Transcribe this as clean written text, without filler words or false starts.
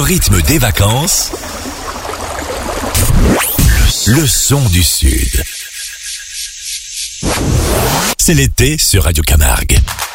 rythme des vacances, le son du Sud. C'est l'été sur Radio Camargue.